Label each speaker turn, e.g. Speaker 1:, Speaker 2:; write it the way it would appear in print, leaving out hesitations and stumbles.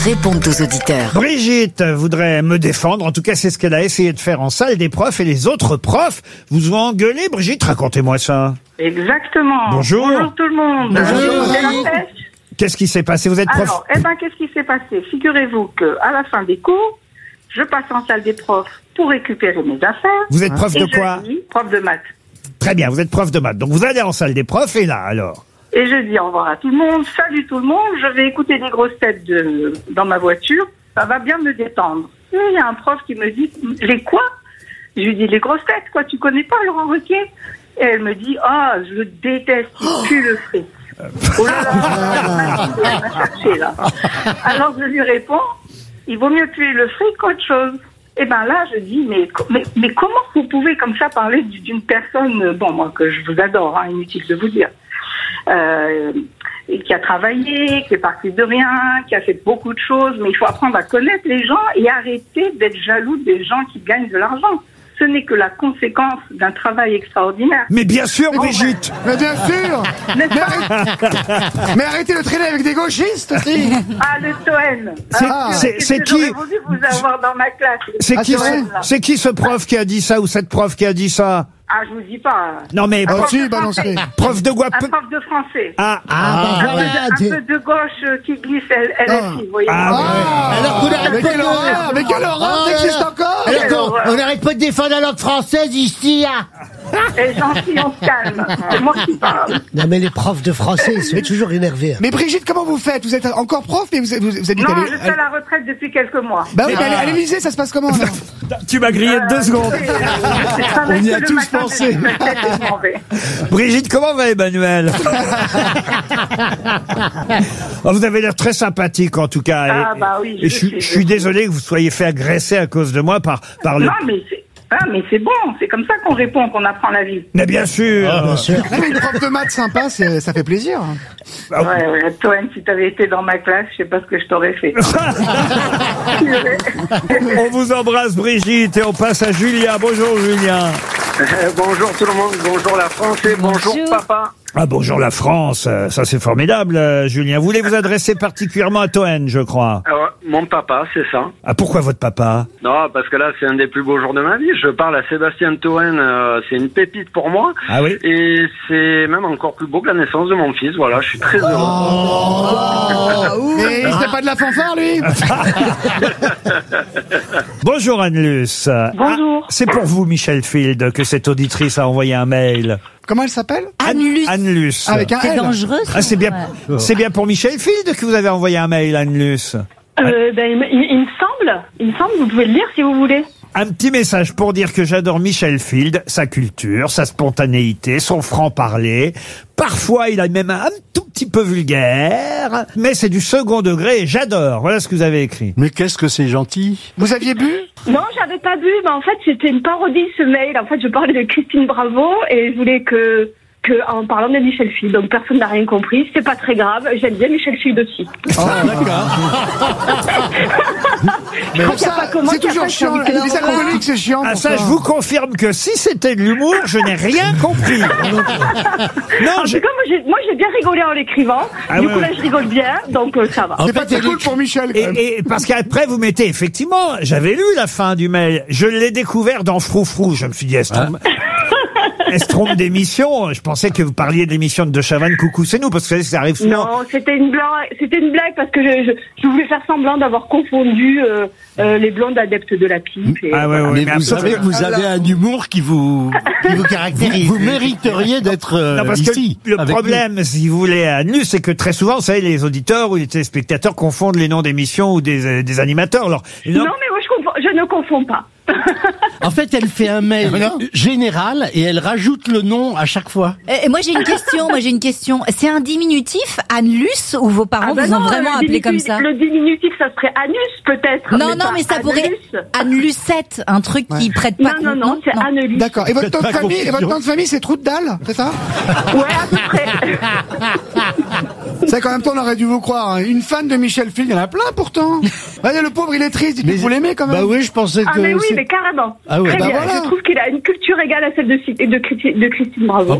Speaker 1: Répondent aux auditeurs.
Speaker 2: Brigitte voudrait me défendre, en tout cas c'est ce qu'elle a essayé de faire en salle des profs, et les autres profs vous ont engueulé. Brigitte, racontez-moi ça.
Speaker 3: Exactement.
Speaker 2: Bonjour.
Speaker 3: Bonjour tout le monde. C'est la fête.
Speaker 2: Qu'est-ce qui s'est passé? Vous êtes prof?
Speaker 3: Alors, qu'est-ce qui s'est passé? Figurez-vous qu'à la fin des cours, je passe en salle des profs pour récupérer mes affaires.
Speaker 2: Vous êtes prof de quoi?
Speaker 3: Je dis, prof de maths.
Speaker 2: Très bien, vous êtes prof de maths. Donc vous allez en salle des profs, et là alors?
Speaker 3: Et je dis au revoir à tout le monde, salut tout le monde, je vais écouter des grosses têtes dans ma voiture, ça va bien me détendre. Et il y a un prof qui me dit, les quoi? Je lui dis, les grosses têtes, quoi, tu connais pas Laurent Ruquier? Et elle me dit, je le déteste, il pue le fric. Oh là là, elle m'a cherché là. Alors je lui réponds, il vaut mieux puer le fric qu'autre chose. Et ben là, je dis, mais comment vous pouvez comme ça parler d'une personne, bon, moi que je vous adore, hein, inutile de vous dire, qui a travaillé, qui est parti de rien, qui a fait beaucoup de choses, mais il faut apprendre à connaître les gens et arrêter d'être jaloux des gens qui gagnent de l'argent. Ce n'est que la conséquence d'un travail extraordinaire.
Speaker 2: Mais bien sûr, Brigitte.
Speaker 4: Mais bien sûr. Mais arrêtez de traîner avec des gauchistes aussi.
Speaker 3: Ah, le Toen.
Speaker 2: C'est qui?
Speaker 3: J'aurais voulu vous avoir dans ma classe.
Speaker 2: C'est qui ce prof qui a dit ça, ou cette prof qui a dit ça?
Speaker 3: Ah, je vous dis pas.
Speaker 2: Non mais
Speaker 4: si, balancez.
Speaker 2: Prof de quoi?
Speaker 3: Un prof de français.
Speaker 2: Un
Speaker 3: peu de gauche qui glisse LFI, vous voyez.
Speaker 4: Alors mais quelle horreur, ça existe encore.
Speaker 5: Alors on n'arrête pas de défendre la langue française ici, hein.
Speaker 3: Et gentil, on se calme. C'est moi qui parle.
Speaker 5: Non mais les profs de français, ils sont toujours énervés.
Speaker 4: Mais Brigitte, comment vous faites? Vous êtes encore prof, mais vous habitez
Speaker 3: Non, je suis à la retraite depuis quelques mois.
Speaker 4: Bah oui, mais à l'Élysée, ça se passe comment alors?
Speaker 2: Tu m'as grillé de 2 secondes.
Speaker 3: On y a tous pensé.
Speaker 2: Brigitte, comment va Emmanuel? Vous avez l'air très sympathique en tout cas.
Speaker 3: Ah bah oui.
Speaker 2: Et je suis désolé que vous soyez fait agresser à cause de moi par le...
Speaker 3: Non mais c'est bon, c'est comme ça qu'on répond, qu'on apprend la vie.
Speaker 2: Mais bien sûr.
Speaker 5: Bien sûr.
Speaker 4: Mais une prof de maths sympa, ça fait plaisir.
Speaker 3: Ouais, toi, si t'avais été dans ma classe, je sais pas ce que je t'aurais fait.
Speaker 2: On vous embrasse Brigitte, et on passe à Julien. Bonjour Julien.
Speaker 6: Bonjour tout le monde, bonjour la France et bonjour papa.
Speaker 2: Ah bonjour la France, ça c'est formidable Julien. Vous voulez vous adresser particulièrement à Toen, je crois.
Speaker 6: Mon papa, c'est ça.
Speaker 2: Ah pourquoi votre papa?
Speaker 6: Non, parce que là c'est un des plus beaux jours de ma vie. Je parle à Sébastien Toen, c'est une pépite pour moi.
Speaker 2: Ah oui.
Speaker 6: Et c'est même encore plus beau que la naissance de mon fils. Voilà, je suis très heureux.
Speaker 4: Mais c'était pas de la fanfare lui?
Speaker 2: Bonjour Anne-Luce.
Speaker 3: Bonjour.
Speaker 2: C'est pour vous Michel Field que cette auditrice a envoyé un mail.
Speaker 4: Comment elle s'appelle?
Speaker 2: Anne-Luce.
Speaker 4: Avec un
Speaker 1: C'est
Speaker 4: L.
Speaker 1: dangereux.
Speaker 2: Ah c'est bien. C'est bien pour Michel Field que vous avez envoyé un mail, Anne-Luce.
Speaker 3: Il me semble, vous pouvez le lire si vous voulez.
Speaker 2: Un petit message pour dire que j'adore Michel Field, sa culture, sa spontanéité, son franc-parler. Parfois, il a même un tout petit peu vulgaire, mais c'est du second degré et j'adore. Voilà ce que vous avez écrit.
Speaker 7: Mais qu'est-ce que c'est gentil.
Speaker 4: Vous aviez bu?
Speaker 8: Non, j'avais pas bu, mais en fait, c'était une parodie ce mail. En fait, je parlais de Christine Bravo et je voulais que en parlant de Michel Field, donc personne n'a rien compris, c'est pas très grave, j'aime bien Michel Field aussi.
Speaker 4: Oh, d'accord. Mais pour ça, c'est toujours chiant, les alcooliques, c'est chiant.
Speaker 2: Ah ça, je vous confirme que si c'était de l'humour, je n'ai rien compris. Non,
Speaker 8: en tout cas, moi j'ai bien rigolé en l'écrivant, du coup là je rigole bien, donc ça va.
Speaker 4: C'est pas très cool pour Michel.
Speaker 2: Et parce qu'après vous mettez effectivement, j'avais lu la fin du mail, je l'ai découvert dans Froufrou, je me suis dit est-ce trompe d'émission? Je pensais que vous parliez de l'émission de Chavannes, Coucou c'est nous, parce que ça arrive souvent.
Speaker 8: Non, c'était une blague parce que je voulais faire semblant d'avoir confondu les blondes adeptes de la pipe. Et
Speaker 7: Mais vous savez que vous avez un humour qui vous caractérise. Vous mériteriez d'être
Speaker 2: Non, parce
Speaker 7: ici.
Speaker 2: que le problème, si vous voulez, à nu, c'est que très souvent, vous savez, les auditeurs ou les téléspectateurs confondent les noms d'émissions ou des animateurs. Alors,
Speaker 8: non, mais moi je ne confonds pas.
Speaker 5: En fait, elle fait un mail général et elle rajoute le nom à chaque fois.
Speaker 1: Et moi j'ai une question. C'est un diminutif, Anne-Luce, ou vos parents vous ont vraiment appelé comme ça?
Speaker 8: Le diminutif, ça serait Anus peut-être.
Speaker 1: Non, mais ça pourrait Anne-Lucette, un truc qui prête pas.
Speaker 8: Non, c'est Anne-Luce.
Speaker 4: D'accord. Et votre nom de famille, c'est Trou de Dalle, c'est ça?
Speaker 8: Ouais, à peu près.
Speaker 4: C'est qu'en même temps, on aurait dû vous croire. Hein. Une fan de Michel Field, il y en a plein pourtant. Regardez, le pauvre, il est triste. Dites-lui que vous l'aimez quand même.
Speaker 5: Bah oui, je pensais que...
Speaker 8: Ah mais oui, mais carrément.
Speaker 5: Ah ouais,
Speaker 8: Très bien.
Speaker 4: voilà.
Speaker 8: Je trouve qu'il a une culture égale à celle de Christine Bravo.